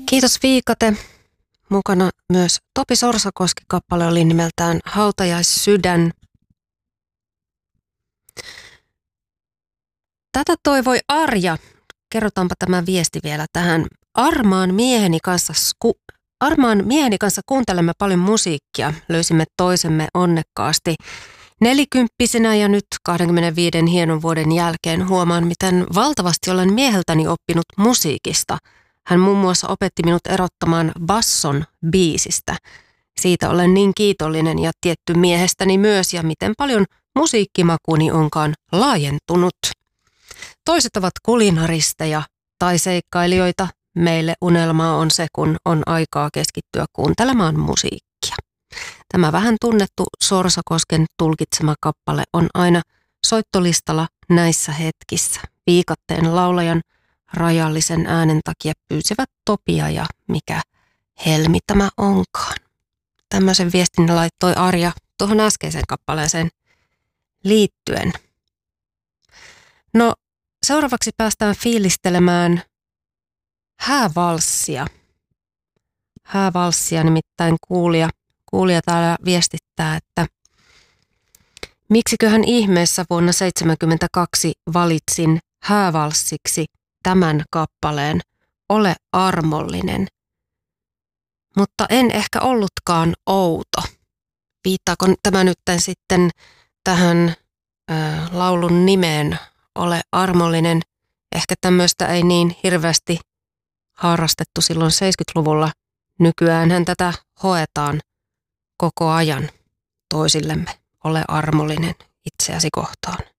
Kiitos Viikate. Mukana myös Topi Sorsakoski-kappale oli nimeltään Hautajaissydän. Tätä toivoi Arja. Kerrotaanpa tämä viesti vielä tähän. Armaan mieheni kanssa kuuntelemme paljon musiikkia. Löysimme toisemme onnekkaasti. 40-vuotiaana ja nyt 25 hienon vuoden jälkeen huomaan, miten valtavasti olen mieheltäni oppinut musiikista. Hän muun muassa opetti minut erottamaan basson biisistä. Siitä olen niin kiitollinen ja tietty miehestäni myös ja miten paljon musiikkimakuni onkaan laajentunut. Toiset ovat kulinaristeja tai seikkailijoita. Meille unelmaa on se, kun on aikaa keskittyä kuuntelemaan musiikkia. Tämä vähän tunnettu Sorsakosken tulkitsema kappale on aina soittolistalla näissä hetkissä. Viikatteen laulajan rajallisen äänen takia pyysivät Topia ja mikä helmi tämä onkaan. Tämmöisen viestin laittoi Arja tuohon äskeiseen kappaleeseen liittyen. No seuraavaksi päästään fiilistelemään häävalssia. Häävalssia nimittäin kuulija täällä viestittää, että miksiköhän ihmeessä vuonna 1972 valitsin häävalssiksi tämän kappaleen Ole armollinen. Mutta en ehkä ollutkaan outo. Viittaako tämä nyt sitten tähän laulun nimeen Ole armollinen? Ehkä tämmöistä ei niin hirveästi harrastettu silloin 70-luvulla. Nykyäänhän tätä hoetaan koko ajan toisillemme. Ole armollinen itseäsi kohtaan.